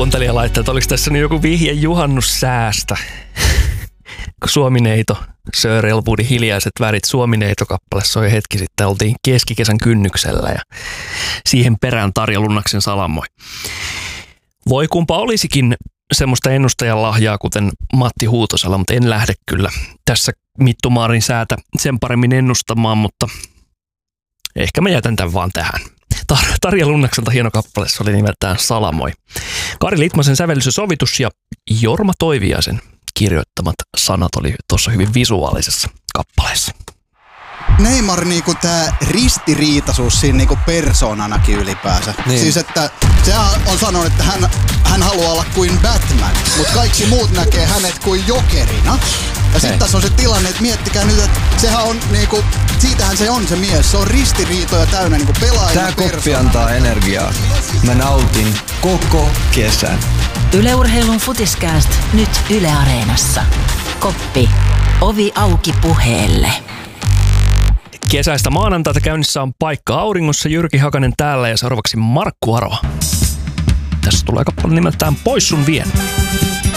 kuuntelija laittaa, että oliko tässä nyt joku vihje juhannussäästä. Suomineito, Sir Elwoodin Hiljaiset värit, Suomineito-kappale soi hetki sitten. Oltiin keskikesän kynnyksellä ja siihen perään Tarja Lunnaksen Salamoi. Voi kumpa olisikin semmoista ennustajan lahjaa, kuten Matti Huutosala, mutta en lähde kyllä tässä Mittumaarin säätä sen paremmin ennustamaan, mutta ehkä mä jätän tämän vaan tähän. Tarja Lunnakselta hieno kappale, se oli nimeltään Salamoi. Kari Litmasen sävellys ja sovitus ja Jorma Toiviaisen kirjoittamat sanat oli tuossa hyvin visuaalisessa kappaleessa. Neymar niinku tää ristiriitaisuus siinä niinku persoonanakin ylipäänsä. Niin. Siis että se on sanonut, että hän haluaa olla kuin Batman, mutta kaikki muut näkee hänet kuin jokerina. Ja sitten tässä on se tilanne, että miettikää nyt, että sehän on niinku, siitähän se on se mies. Se on ristiriitoja täynnä niinku pelaajana. Tää koppi antaa energiaa. Mä nautin koko kesän. Yle Urheilun Futiskääst nyt Yle Areenassa. Koppi. Ovi auki puheelle. Kesäistä maanantaita käynnissä on Paikka auringossa. Jyrki Hakanen täällä ja seuraavaksi Markku Aro. Tässä tulee kappale nimeltään Pois sun vien.